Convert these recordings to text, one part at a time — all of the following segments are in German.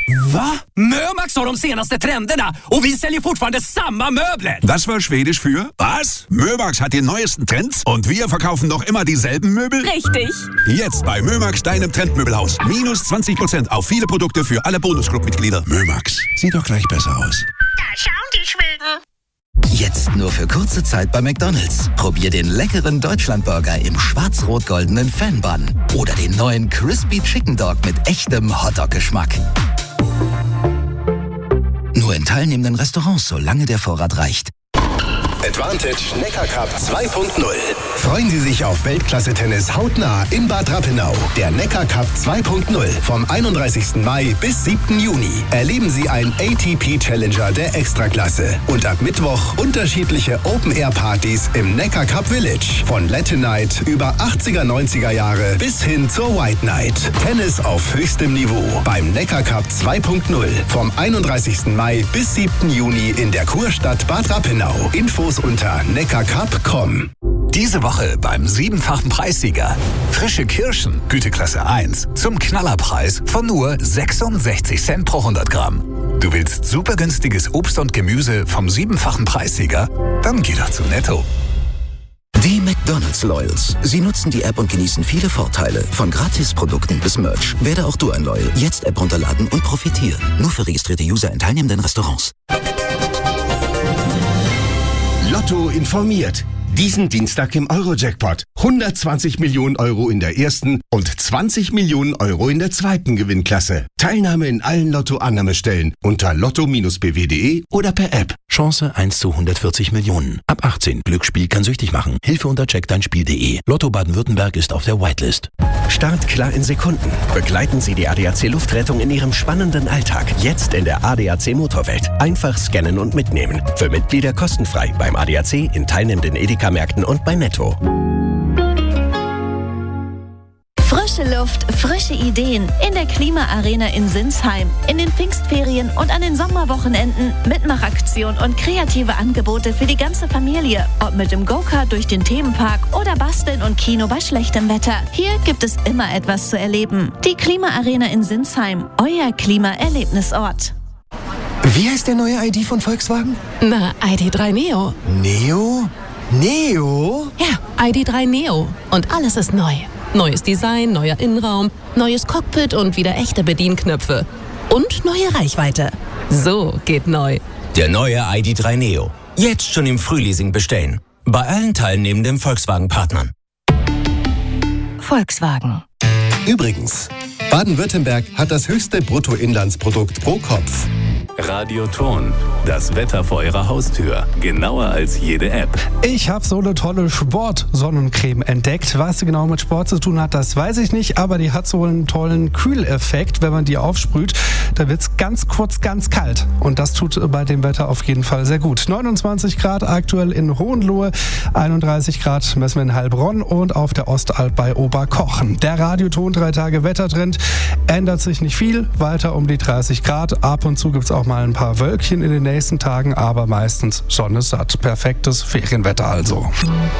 Va? Mömax har de senaste trenderna och vi säljer fortfarande samma möbler. Das war Schwedisch für was? Mömax hat die neuesten Trends und wir verkaufen noch immer dieselben Möbel? Richtig. Jetzt bei Mömax, deinem Trendmöbelhaus. Minus 20% auf viele Produkte für alle Bonusclub-Mitglieder. Mömax, sieht doch gleich besser aus. Da schauen die Schweden. Jetzt nur für kurze Zeit bei McDonald's. Probier den leckeren Deutschlandburger im schwarz-rot-goldenen Fan-Bun. Oder den neuen Crispy Chicken Dog mit echtem Hotdog-Geschmack. Nur in teilnehmenden Restaurants, solange der Vorrat reicht. Advantage Neckar Cup 2.0. Freuen Sie sich auf Weltklasse-Tennis hautnah in Bad Rappenau. Der Neckar Cup 2.0 vom 31. Mai bis 7. Juni. Erleben Sie einen ATP-Challenger der Extraklasse. Und ab Mittwoch unterschiedliche Open-Air-Partys im Neckar Cup Village. Von Latin Night über 80er, 90er Jahre bis hin zur White Night. Tennis auf höchstem Niveau beim Neckar Cup 2.0 vom 31. Mai bis 7. Juni in der Kurstadt Bad Rappenau. Infos unter neckarcup.com. Diese Woche beim 7-fachen Preissieger. Frische Kirschen, Güteklasse 1, zum Knallerpreis von nur 66 Cent pro 100 Gramm. Du willst super günstiges Obst und Gemüse vom 7-fachen Preissieger? Dann geh doch zu Netto. Die McDonald's Loyals. Sie nutzen die App und genießen viele Vorteile. Von Gratisprodukten bis Merch. Werde auch du ein Loyal. Jetzt App runterladen und profitieren. Nur für registrierte User in teilnehmenden Restaurants. Lotto informiert. Diesen Dienstag im Euro-Jackpot. 120 Millionen Euro in der ersten und 20 Millionen Euro in der zweiten Gewinnklasse. Teilnahme in allen Lotto-Annahmestellen unter lotto-bw.de oder per App. Chance 1 zu 140 Millionen. Ab 18. Glücksspiel kann süchtig machen. Hilfe unter checkdeinspiel.de. Lotto Baden-Württemberg ist auf der Whitelist. Startklar in Sekunden. Begleiten Sie die ADAC Luftrettung in Ihrem spannenden Alltag. Jetzt in der ADAC Motorwelt. Einfach scannen und mitnehmen. Für Mitglieder kostenfrei beim ADAC in teilnehmenden Edeka-Märkten und bei Netto. Frische Luft, frische Ideen in der Klimaarena in Sinsheim. In den Pfingstferien und an den Sommerwochenenden Mitmachaktion und kreative Angebote für die ganze Familie. Ob mit dem Go-Kart durch den Themenpark oder Basteln und Kino bei schlechtem Wetter. Hier gibt es immer etwas zu erleben. Die Klimaarena in Sinsheim, euer Klimaerlebnisort. Wie heißt der neue ID von Volkswagen? Na, ID.3 Neo. Neo? Neo? Ja, ID.3 Neo. Und alles ist neu. Neues Design, neuer Innenraum, neues Cockpit und wieder echte Bedienknöpfe. Und neue Reichweite. So geht neu. Der neue ID.3 Neo. Jetzt schon im Frühleasing bestellen. Bei allen teilnehmenden Volkswagen-Partnern. Volkswagen. Übrigens, Baden-Württemberg hat das höchste Bruttoinlandsprodukt pro Kopf. Radioton, das Wetter vor Ihrer Haustür. Genauer als jede App. Ich habe so eine tolle Sport-Sonnencreme entdeckt. Was sie genau mit Sport zu tun hat, das weiß ich nicht. Aber die hat so einen tollen Kühleffekt. Wenn man die aufsprüht, da wird es ganz kurz ganz kalt. Und das tut bei dem Wetter auf jeden Fall sehr gut. 29 Grad aktuell in Hohenlohe, 31 Grad messen wir in Heilbronn und auf der Ostalb bei Oberkochen. Der Radioton 3 Tage Wettertrend ändert sich nicht viel. Weiter um die 30 Grad. Ab und zu gibt es auch mal ein paar Wölkchen in den nächsten Tagen, aber meistens Sonne satt. Perfektes Ferienwetter also.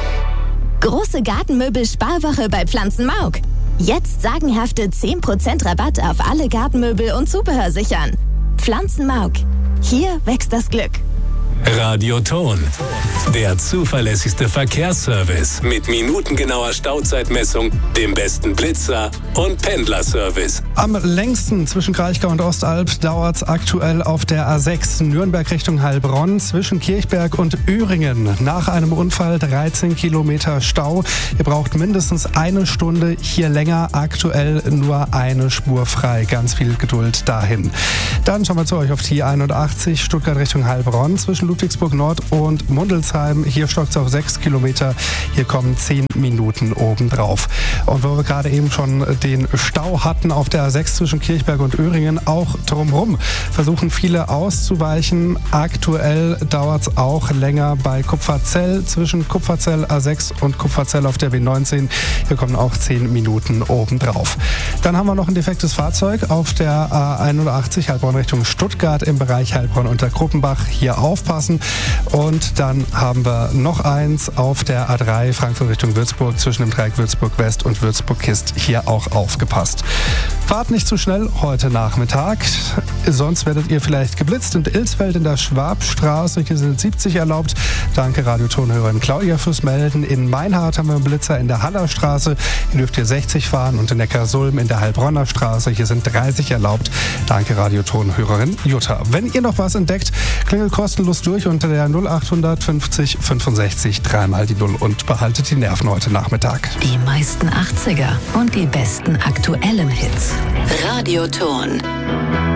Große Gartenmöbel-Sparwoche bei Pflanzenmauk. Jetzt sagenhafte 10% Rabatt auf alle Gartenmöbel und Zubehör sichern. Pflanzenmauk. Hier wächst das Glück. Radioton, der zuverlässigste Verkehrsservice mit minutengenauer Stauzeitmessung, dem besten Blitzer und Pendlerservice. Am längsten zwischen Kraichgau und Ostalb dauert es aktuell auf der A6 Nürnberg Richtung Heilbronn zwischen Kirchberg und Öhringen. Nach einem Unfall 13 Kilometer Stau. Ihr braucht mindestens eine Stunde, hier länger, aktuell nur eine Spur frei. Ganz viel Geduld dahin. Dann schauen wir zu euch auf die 81 Stuttgart Richtung Heilbronn zwischen Ludwigsburg Nord und Mundelsheim. Hier stockt es auf 6 Kilometer. Hier kommen 10 Minuten obendrauf. Und wo wir gerade eben schon den Stau hatten auf der A6 zwischen Kirchberg und Öhringen, auch drumherum versuchen viele auszuweichen. Aktuell dauert es auch länger bei Kupferzell zwischen Kupferzell A6 und Kupferzell auf der B19. Hier kommen auch 10 Minuten obendrauf. Dann haben wir noch ein defektes Fahrzeug auf der A81 Heilbronn Richtung Stuttgart im Bereich Heilbronn unter Gruppenbach. Hier aufpassen. Und dann haben wir noch eins auf der A3 Frankfurt Richtung Würzburg zwischen dem Dreieck Würzburg West und Würzburg Kist. Hier auch aufgepasst. Fahrt nicht zu schnell heute Nachmittag, sonst werdet ihr vielleicht geblitzt. In Ilsfeld in der Schwabstraße, hier sind 70 erlaubt. Danke Radiotonhörerin Claudia fürs Melden. In Meinhardt haben wir einen Blitzer in der Hallerstraße, hier dürft ihr 60 fahren. Und in Neckarsulm in der Heilbronner Straße, hier sind 30 erlaubt. Danke Radiotonhörerin Jutta. Wenn ihr noch was entdeckt, klingelt kostenlos durch unter der 0800 50 65 3 die 0 und behaltet die Nerven heute Nachmittag. Die meisten 80er und die besten aktuellen Hits. Radioton.